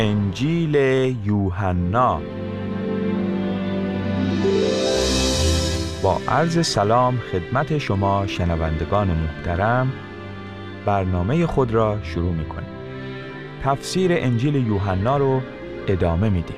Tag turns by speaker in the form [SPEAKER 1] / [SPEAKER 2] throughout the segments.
[SPEAKER 1] انجیل یوحنا. با عرض سلام خدمت شما شنوندگان محترم، برنامه خود را شروع می‌کنیم. تفسیر انجیل یوحنا رو ادامه میدیم.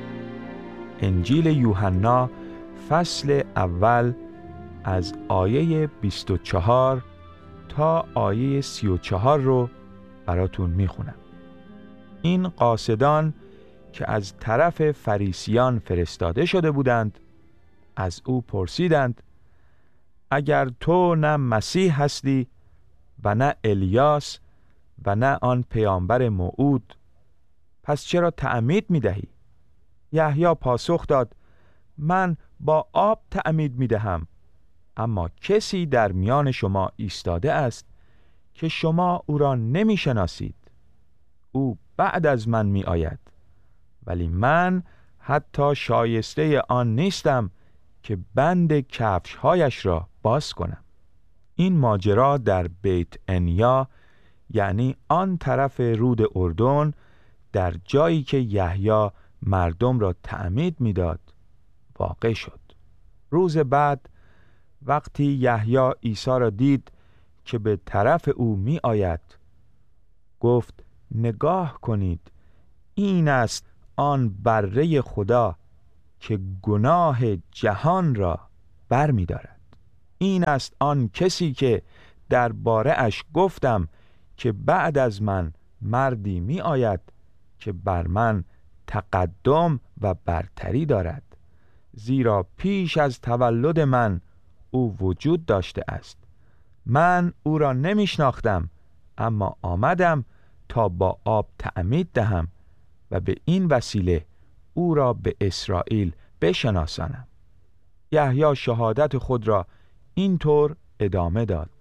[SPEAKER 1] انجیل یوحنا فصل اول از آیه 24 تا آیه 34 رو براتون میخونم. این قاصدان که از طرف فریسیان فرستاده شده بودند از او پرسیدند: اگر تو نه مسیح هستی و نه الیاس و نه آن پیامبر موعود، پس چرا تعمید میدهی؟ یحیی پاسخ داد: من با آب تعمید میدهم، اما کسی در میان شما ایستاده است که شما او را نمیشناسید. او بعد از من می آید، ولی من حتی شایسته آن نیستم که بند کفش‌هایش را باز کنم. این ماجرا در بیت انیا، یعنی آن طرف رود اردن، در جایی که یحیی مردم را تعمید میداد واقع شد. روز بعد وقتی یحیی عیسی را دید که به طرف او می آید، گفت: نگاه کنید، این است آن بره خدا که گناه جهان را بر می دارد. این است آن کسی که درباره اش گفتم که بعد از من مردی می آید که بر من تقدم و برتری دارد، زیرا پیش از تولد من او وجود داشته است. من او را نمی شناختم، اما آمدم تا با آب تعمید دهم و به این وسیله او را به اسرائیل بشناسانم. یحیی شهادت خود را اینطور ادامه داد: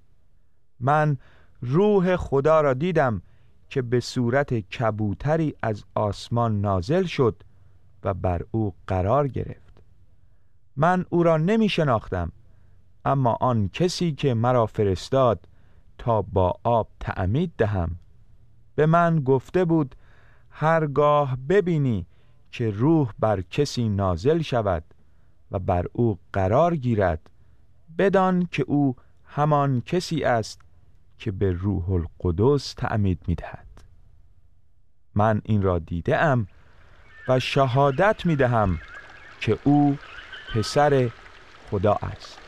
[SPEAKER 1] من روح خدا را دیدم که به صورت کبوتری از آسمان نازل شد و بر او قرار گرفت. من او را نمی شناختم، اما آن کسی که مرا فرستاد تا با آب تعمید دهم به من گفته بود: هرگاه ببینی که روح بر کسی نازل شود و بر او قرار گیرد، بدان که او همان کسی است که به روح القدس تعمید می‌دهد. من این را دیده ام و شهادت می‌دهم که او پسر خدا است.